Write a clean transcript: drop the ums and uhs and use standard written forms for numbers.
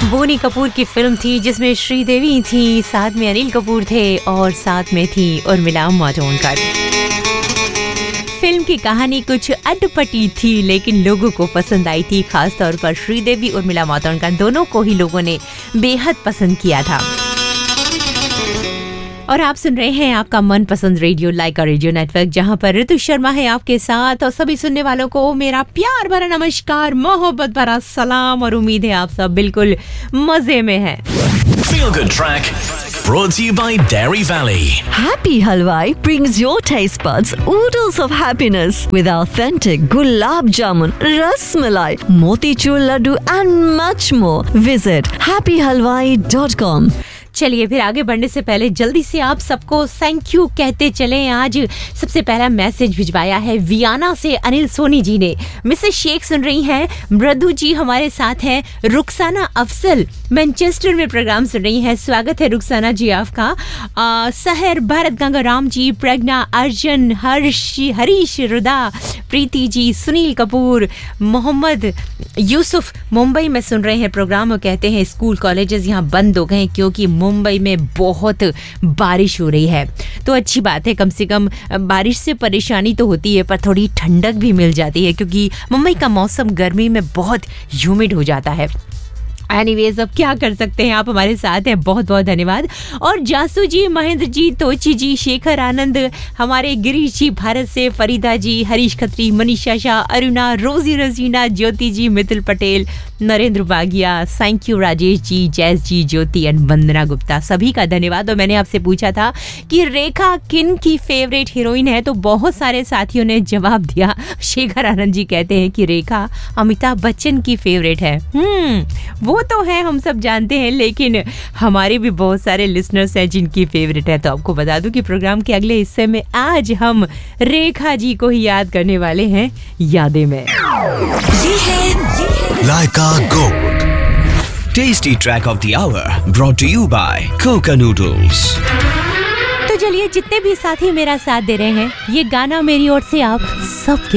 बोनी कपूर की फिल्म थी जिसमें श्रीदेवी थी, साथ में अनिल कपूर थे और साथ में थी उर्मिला मातोंडकर। फिल्म की कहानी कुछ अटपटी थी लेकिन लोगों को पसंद आई थी। खास तौर पर श्रीदेवी और उर्मिला मातोंडकर दोनों को ही लोगों ने बेहद पसंद किया था। और आप सुन रहे हैं आपका मनपसंद रेडियो लाइका रेडियो नेटवर्क, जहां पर ऋतु शर्मा है आपके साथ। और सभी सुनने वालों को मेरा प्यार भरा नमस्कार, मोहब्बत भरा सलाम और उम्मीद है आप सब बिल्कुल मजे में हैं। Feel Good Track brought to you by Dairy Valley. Happy Halwai brings your taste buds oodles of happiness with authentic gulab jamun, ras malai, motichur laddu and much more. Visit happyhalwai.com. चलिए फिर आगे बढ़ने से पहले जल्दी से आप सबको थैंक यू कहते चलें। आज सबसे पहला मैसेज भिजवाया है वियाना से अनिल सोनी जी ने। मिसेस शेख सुन रही हैं, मृदु जी हमारे साथ हैं, रुखसाना अफसल मैनचेस्टर में प्रोग्राम सुन रही हैं। स्वागत है रुखसाना जी आपका। सहर भारत गंगाराम जी, प्रज्ञा, अर्जुन, हरीश, रुदा, प्रीति जी, सुनील कपूर, मोहम्मद यूसुफ मुंबई में सुन रहे हैं प्रोग्राम और कहते हैं स्कूल कॉलेजेस यहाँ बंद हो गए क्योंकि मुंबई में बहुत बारिश हो रही है। तो अच्छी बात है, कम से कम बारिश से परेशानी तो होती है पर थोड़ी ठंडक भी मिल जाती है क्योंकि मुंबई का मौसम गर्मी में बहुत ह्यूमिड हो जाता है। एनीवेज अब क्या कर सकते हैं, आप हमारे साथ हैं, बहुत बहुत धन्यवाद। और जासू जी, महेंद्र जी, तोची जी, शेखर आनंद, हमारे गिरीश जी भारत से, फरीदा जी, हरीश खत्री, मनीषा शाह, अरुणा, रोजी रजीना, ज्योति जी, मितुल पटेल, नरेंद्र बागिया, थैंक यू राजेश जी, जैस जी, ज्योति एंड वंदना गुप्ता, सभी का धन्यवाद। और मैंने आपसे पूछा था कि रेखा किन की फेवरेट हीरोइन है, तो बहुत सारे साथियों ने जवाब दिया। शेखर आनंद जी कहते हैं कि रेखा अमिताभ बच्चन की फेवरेट है। वो तो है, हम सब जानते हैं, लेकिन हमारे भी बहुत सारे लिसनर्स हैं जिनकी फेवरेट है। तो आपको बता दूं कि प्रोग्राम के अगले हिस्से में आज हम रेखा जी को ही याद करने वाले हैं यादें में। ये है Laika Gold. Tasty track of the hour brought to you by Coca Noodles. तो चलिए जितने भी साथी मेरा साथ दे रहे हैं, ये गाना मेरी ओर से आप सबके